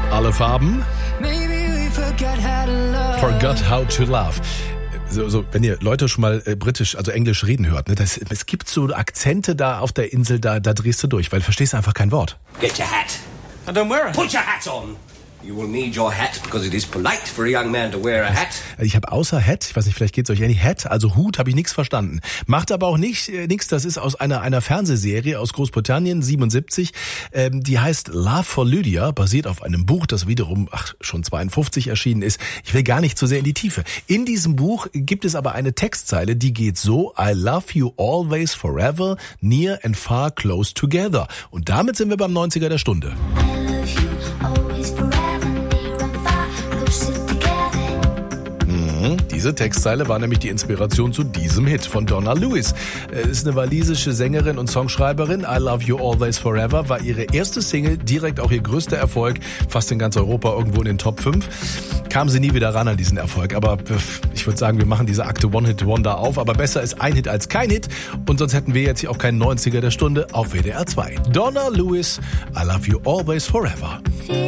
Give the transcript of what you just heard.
Alle Farben. Forgot how to love. So, wenn ihr Leute schon mal britisch, also Englisch reden hört, ne, es gibt so Akzente da auf der Insel, da drehst du durch, weil du verstehst einfach kein Wort. Get your hat. I don't wear it. Put your hat on. You will need your hat because it is polite for a young man to wear a hat. Ich habe außer Hat, ich weiß nicht, vielleicht geht's euch ähnlich, Hat, also Hut, habe ich nichts verstanden. Macht aber auch nichts, das ist aus einer Fernsehserie aus Großbritannien, 77, die heißt Love for Lydia, basiert auf einem Buch, das wiederum, schon 52 erschienen ist. Ich will gar nicht so sehr in die Tiefe. In diesem Buch gibt es aber eine Textzeile, die geht so: I love you always, forever, near and far, close together. Und damit sind wir beim 90er der Stunde. Diese Textzeile war nämlich die Inspiration zu diesem Hit von Donna Lewis. Ist eine walisische Sängerin und Songschreiberin. I Love You Always Forever war ihre erste Single, direkt auch ihr größter Erfolg, fast in ganz Europa irgendwo in den Top 5. Kam sie nie wieder ran an diesen Erfolg, aber ich würde sagen, wir machen diese Akte One-Hit-Wonder auf, aber besser ist ein Hit als kein Hit und sonst hätten wir jetzt hier auch keinen 90er der Stunde auf WDR 2. Donna Lewis, I Love You Always Forever.